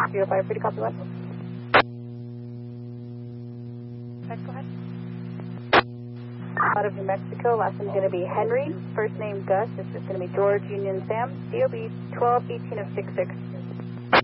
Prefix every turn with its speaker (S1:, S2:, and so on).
S1: 05, free to copy one.
S2: Go ahead.
S1: Out of New Mexico, last name's going to be Henry, first name Gus, this is going to be George Union Sam, DOB 1218 of 66.